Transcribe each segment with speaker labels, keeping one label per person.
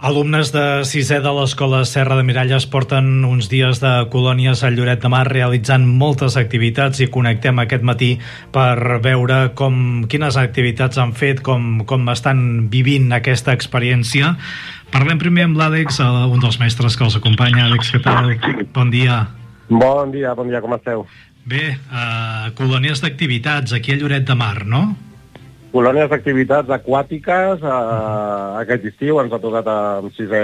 Speaker 1: Alumnes de sisè de l'Escola Serra de Miralles porten uns dies de colònies a Lloret de Mar realitzant moltes activitats i connectem aquest matí per veure quines activitats han fet, com estan vivint aquesta experiència. Parlem primer amb l'Àlex, un dels mestres que els acompanya. Àlex, què tal? Bon dia.
Speaker 2: Bon dia, com esteu?
Speaker 1: Bé, colònies d'activitats aquí a Lloret de Mar, no?
Speaker 2: Colònies d'activitats aquàtiques, aquest estiu ens ha tocat amb sisè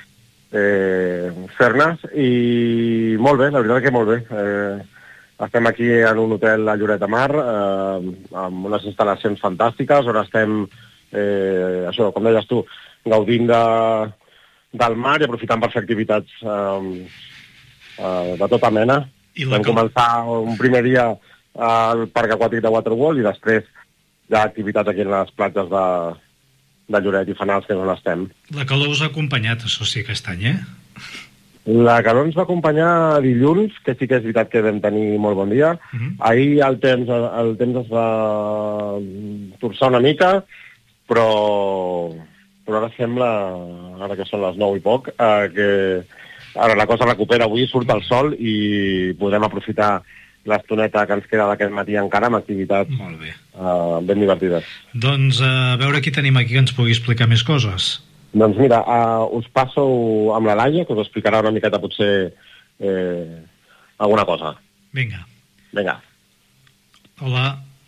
Speaker 2: fer-nes i molt bé, la veritat que molt bé. Estem aquí en un hotel a Lloret de Mar amb unes instal·lacions fantàstiques on estem, això, com deies tu, gaudint del mar i aprofitant per fer activitats de tota mena. Vam començar un primer dia al Parc Aquàtic de Waterworld i després hi ha activitat aquí en les platges de Lloret i Fanals, que és on estem.
Speaker 1: La calor us ha acompanyat, això sí, aquest any,
Speaker 2: La calor ens va acompanyar dilluns, que sí que és veritat que vam tenir molt bon dia. Ahir el temps es va torçar una mica, però ara sembla, ara que són les 9 i poc, que ara la cosa recupera. Avui surt el sol i podrem aprofitar l'estoneta que ens queda d'aquest matí encara amb activitats ben divertides.
Speaker 1: Doncs a veure qui tenim aquí que ens pugui explicar més coses.
Speaker 2: Doncs mira, us passo amb la Laia, que us explicarà una miqueta potser alguna cosa.
Speaker 1: Vinga.
Speaker 2: Hola.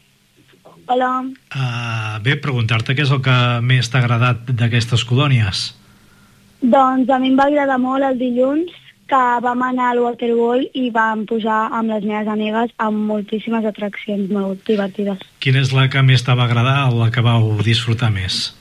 Speaker 1: Bé, preguntar-te què és el que més t'ha agradat d'aquestes colònies.
Speaker 3: Doncs a mi em va agradar molt el dilluns, que vam anar al Waterworld i vam pujar amb les meves amigues amb moltíssimes atraccions molt divertides.
Speaker 1: Quina és la que més t'va agradar o la que vau disfrutar més?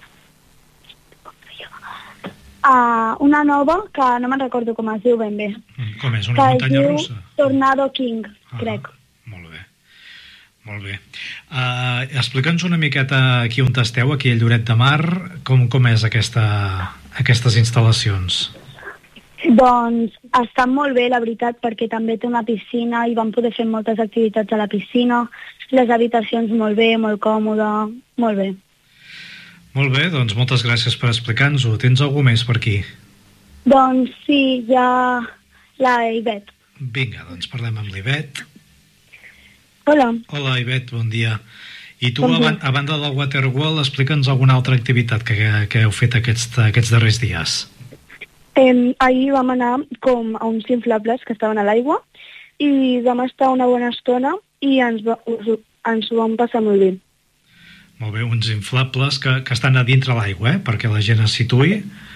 Speaker 3: Una nova, que no me'n recordo com es diu ben bé.
Speaker 1: Com és? Una muntanya russa?
Speaker 3: Que es diu Tornado King, crec.
Speaker 1: Molt bé. Explica'ns una miqueta aquí on esteu, aquí a Lloret de Mar, com és aquestes instal·lacions?
Speaker 3: Doncs estan molt bé, la veritat, perquè també té una piscina i vam poder fer moltes activitats a la piscina. Les habitacions molt bé, molt còmode, molt bé.
Speaker 1: Molt bé, doncs moltes gràcies per explicar-nos-ho. Tens algú més per aquí?
Speaker 3: Doncs sí, hi ha la Ivet.
Speaker 1: Vinga, doncs parlem amb l'Ivet.
Speaker 3: Hola.
Speaker 1: Hola, Ivet, bon dia. I tu, a banda del Waterworld, explica'ns alguna altra activitat que heu fet aquests darrers dies.
Speaker 3: Ahir vam anar com a uns inflables que estaven a l'aigua i vam estar una bona estona i ens ho vam passar molt bé.
Speaker 1: Molt bé, uns inflables que estan a dintre l'aigua, perquè la gent es situï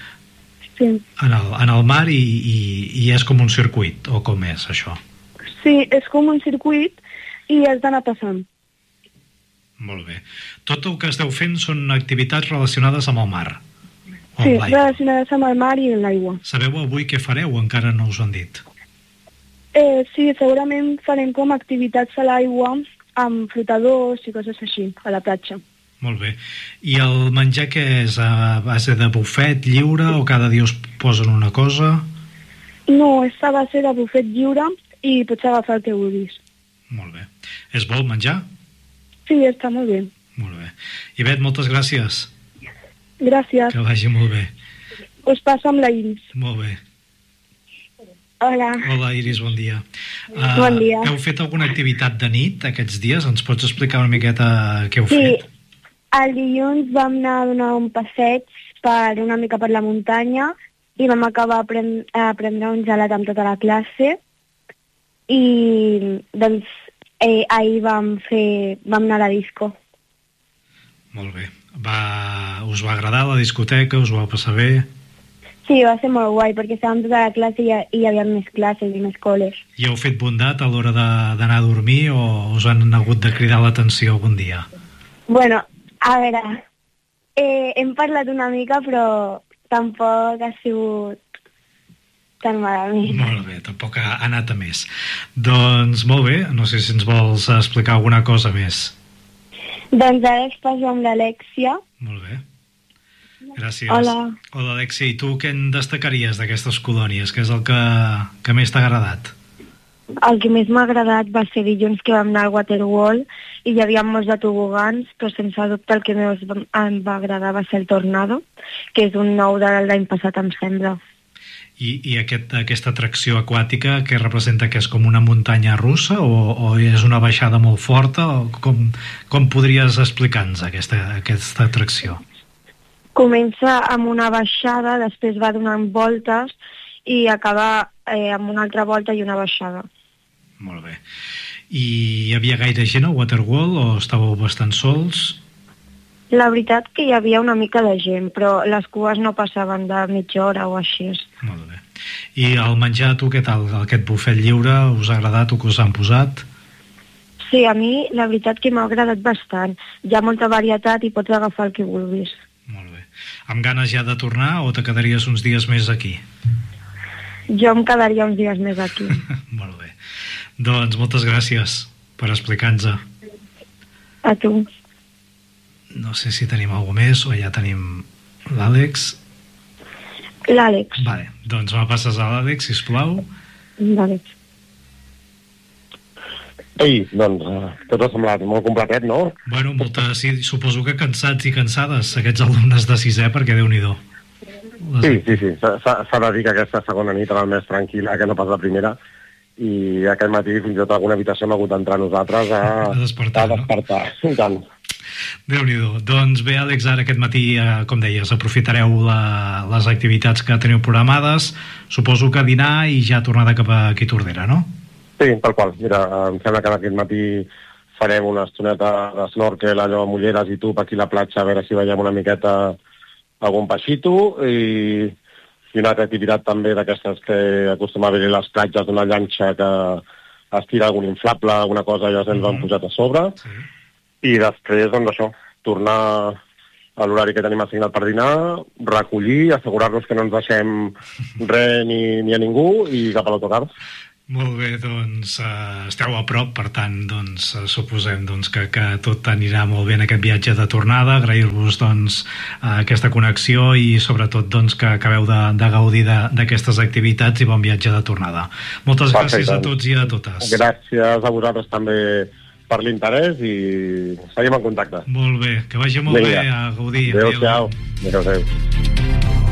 Speaker 1: en el mar i és com un circuit, o com és això?
Speaker 3: Sí, és com un circuit i has d'anar passant.
Speaker 1: Molt bé. Tot el que esteu fent són activitats relacionades amb el mar?
Speaker 3: Sí, relacionades amb el mar i l'aigua.
Speaker 1: Sabeu avui què fareu? Encara no us ho han dit.
Speaker 3: Sí, segurament farem com activitats a l'aigua amb flotadors i coses així, a la platja.
Speaker 1: Molt bé. I el menjar què és? A base de bufet lliure o cada dia us posen una cosa?
Speaker 3: No, és a base de bufet lliure i pots agafar el que vulguis.
Speaker 1: Molt bé. És bo el menjar?
Speaker 3: Sí, està molt bé.
Speaker 1: Molt bé. Ivet, moltes gràcies.
Speaker 3: Gràcies.
Speaker 1: Que vagi molt bé.
Speaker 3: Us passo amb la Iris.
Speaker 1: Molt bé.
Speaker 3: Hola.
Speaker 1: Hola, Iris, bon dia.
Speaker 3: Bon dia.
Speaker 1: Heu fet alguna activitat de nit aquests dies? Ens pots explicar una miqueta què heu fet?
Speaker 3: Sí, el dilluns vam anar a donar un passeig una mica per la muntanya i vam acabar a prendre un gelat amb tota la classe i doncs ahir vam anar a la disco.
Speaker 1: Molt bé. Us va agradar la discoteca? Us ho vau passar bé?
Speaker 3: Sí, va ser molt guai, perquè estàvem tota la classe i hi havia més classes i més col·les.
Speaker 1: I heu fet bondat a l'hora d'anar a dormir o us han hagut de cridar l'atenció algun dia?
Speaker 3: Bueno, a veure, hem parlat una mica, però tampoc ha sigut tan malament.
Speaker 1: Molt bé, tampoc ha anat a més. Doncs molt bé, no sé si ens vols explicar alguna cosa més.
Speaker 3: Doncs ara es passo amb l'Alexia.
Speaker 1: Molt bé. Gràcies.
Speaker 3: Hola.
Speaker 1: Hola, Alexia. I tu què en destacaries d'aquestes colònies? Què és el que més t'ha agradat?
Speaker 3: El que més m'ha agradat va ser dilluns que vam anar al Waterworld i hi havia molts de tobogans, però sense dubte el que més em va agradar va ser el Tornado, que és un nou de l'any passat, em sembla.
Speaker 1: I aquesta atracció aquàtica què representa? Que és com una muntanya russa o és una baixada molt forta? O com podries explicar-nos aquesta atracció?
Speaker 3: Comença amb una baixada, després va donant voltes i acaba amb una altra volta i una baixada.
Speaker 1: Molt bé. I hi havia gaire gent al Waterworld o estàveu bastant sols?
Speaker 3: La veritat que hi havia una mica de gent, però les cues no passaven de mitja hora o així.
Speaker 1: Molt bé. I el menjar, tu què tal? Aquest bufet lliure, us ha agradat o que us han posat?
Speaker 3: Sí, a mi la veritat que m'ha agradat bastant. Hi ha molta varietat i pots agafar el que vulguis.
Speaker 1: Molt bé. Amb ganes ja de tornar o te quedaries uns dies més aquí?
Speaker 3: Jo em quedaria uns dies més aquí.
Speaker 1: Molt bé. Doncs moltes gràcies per explicar-nos.
Speaker 3: A tu.
Speaker 1: No sé si tenim alguna més o ja tenim l'Àlex.
Speaker 3: L'Àlex.
Speaker 1: Vale, doncs me passes a l'Àlex, sisplau.
Speaker 3: Vale.
Speaker 2: Ei, doncs, tot ha semblat molt completet, no?
Speaker 1: Bueno, sí, suposo que cansats i cansades aquests alumnes de sisè, perquè Déu-n'hi-do.
Speaker 2: Sí. S'ha de dir que aquesta segona nit era més tranquil·la que no pas la primera, i aquest matí fins i tot alguna habitació hem hagut d'entrar nosaltres a despertar. I tant.
Speaker 1: Déu-n'hi-do. Doncs bé, Àlex, ara aquest matí, com deies, aprofitareu les activitats que teniu programades. Suposo que dinar i ja tornada cap a aquí Tordera, no?
Speaker 2: Sí, tal qual. Mira, em sembla que aquest matí farem una estoneta de snorkel, allò amb ulleres i tub aquí a la platja, a veure si veiem una miqueta algun peixito, i una altra activitat també d'aquestes que acostuma a haver a les platges d'una llanxa que es tira algun inflable, alguna cosa, ja ens han posat a sobre. Sí. I després, doncs això, tornar a l'horari que tenim assignat per dinar, recollir, assegurar-nos que no ens deixem res ni a ningú i cap a l'autocar.
Speaker 1: Molt bé, doncs esteu a prop, per tant, doncs suposem doncs, que tot anirà molt bé en aquest viatge de tornada. Agrair-vos doncs, aquesta connexió i sobretot doncs, que acabeu de gaudir d'aquestes activitats i bon viatge de tornada. Moltes gràcies a tots i a totes.
Speaker 2: Gràcies a vosaltres també per l'interès i seguim en contacte.
Speaker 1: Molt bé, que vagi molt bé, a gaudir.
Speaker 2: Adéu.